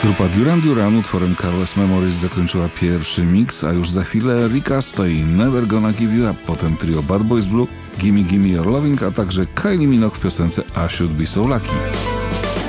Grupa Duran Duran utworem Careless Memories zakończyła pierwszy mix, a już za chwilę Rick Astley i Never Gonna Give You Up, potem trio Bad Boys Blue, Gimme Gimme Your Loving, a także Kylie Minogue w piosence I Should Be So Lucky.